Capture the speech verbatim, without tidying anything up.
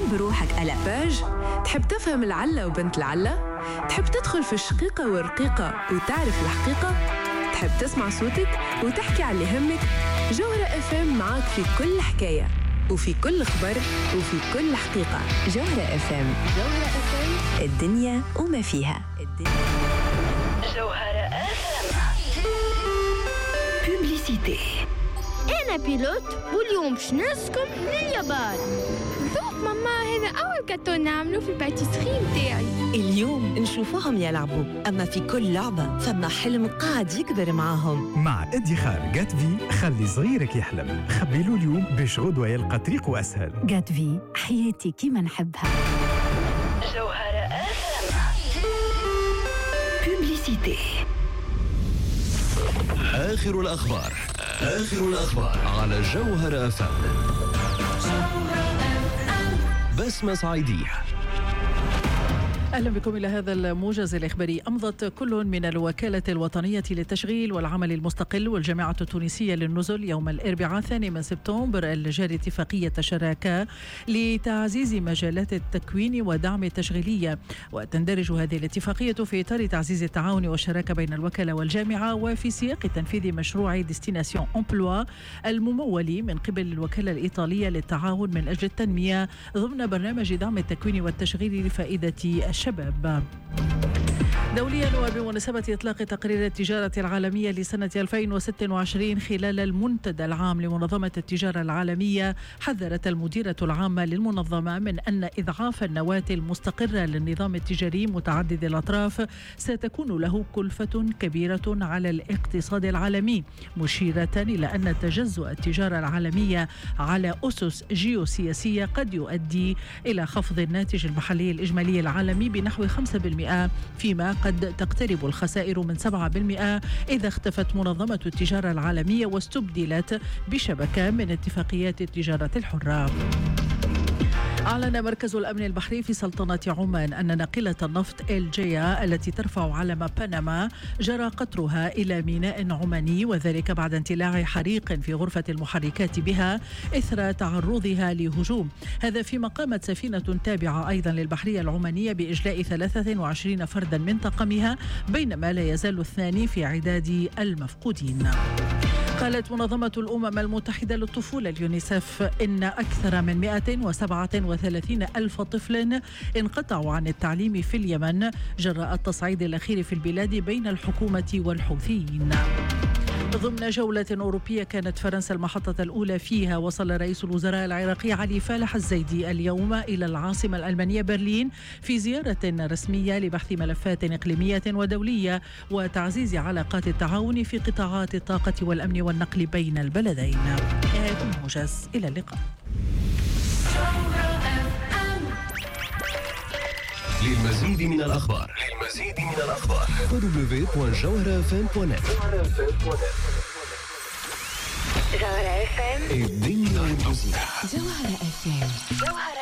بروحك ألا باج. تحب تفهم العلة وبنت العلة؟ تحب تدخل في الشقيقة والرقيقة وتعرف الحقيقة؟ تحب تسمع صوتك وتحكي على اللي يهمك؟ جوهرة اف ام معاك في كل حكاية وفي كل خبر وفي كل حقيقة. جوهرة اف ام. جوهرة اف ام، الدنيا وما فيها. الدنيا. جوهرة اف ام. بوبليسيتي. أنا بيلوت واليوم باش نرسكم لليابان. ذوق ماما، هذا أول كاتون نعملوه في الباتيسري متاعي. اليوم نشوفوهم يلعبوا، أما في كل لعبة فما حلم قاعد يكبر معاهم. مع ادخار جات في خلي صغيرك يحلم، خبيله اليوم باش غدوة يلقى طريقه أسهل. جات في حياتي كيما نحبها. جوهرة اف ام. بوبليسيتي. آخر الأخبار آخر الأخبار على جوهرة اف ام. بسمة صعيدية. أهلا بكم إلى هذا الموجز الإخباري. أمضت كل من الوكالة الوطنية للتشغيل والعمل المستقل والجامعة التونسية للنزل يوم الأربعاء الثاني من سبتمبر الجاري اتفاقية شراكة لتعزيز مجالات التكوين ودعم التشغيلية، وتندرج هذه الاتفاقية في إطار تعزيز التعاون والشراكة بين الوكالة والجامعة وفي سياق تنفيذ مشروع ديستيناسيون أمبلوا الممول من قبل الوكالة الإيطالية للتعاون من أجل التنمية ضمن برنامج دعم التكوين والتشغيل لفائدة الشباب. دوليا، وبمناسبة إطلاق تقرير التجارة العالمية لسنة ألفين وستة وعشرين خلال المنتدى العام لمنظمة التجارة العالمية، حذرت المديرة العامة للمنظمة من أن إضعاف النواة المستقرة للنظام التجاري متعدد الأطراف ستكون له كلفة كبيرة على الاقتصاد العالمي، مشيرة إلى أن تجزؤ التجارة العالمية على أسس جيوسياسية قد يؤدي إلى خفض الناتج المحلي الإجمالي العالمي بنحو خمسة بالمئة، فيما قد تقترب الخسائر من سبعة بالمئة إذا اختفت منظمة التجارة العالمية واستبدلت بشبكة من اتفاقيات التجارة الحرة. أعلن مركز الأمن البحري في سلطنة عمان أن ناقلة النفط الجيا التي ترفع علم بنما جرى قطرها إلى ميناء عماني، وذلك بعد اندلاع حريق في غرفة المحركات بها إثر تعرضها لهجوم. هذا فيما قامت سفينة تابعة أيضا للبحرية العمانية بإجلاء ثلاثة وعشرين فردا من طاقمها، بينما لا يزال اثنان في عداد المفقودين. قالت منظمة الأمم المتحدة للطفولة اليونيسف إن أكثر من مئة وسبعة وثلاثين ألف طفل انقطعوا عن التعليم في اليمن جراء التصعيد الأخير في البلاد بين الحكومة والحوثيين. ضمن جولة أوروبية كانت فرنسا المحطة الأولى فيها، وصل رئيس الوزراء العراقي علي فالح الزيدي اليوم إلى العاصمة الألمانية برلين في زيارة رسمية لبحث ملفات إقليمية ودولية وتعزيز علاقات التعاون في قطاعات الطاقة والأمن والنقل بين البلدين. هذا الموجز، إلى اللقاء. للمزيد من الأخبار للمزيد من الأخبار دبليو دوت جوهرة اف ام دوت نت. جوهرة اف ام. الدنيا والمزيد. جوهرة اف ام.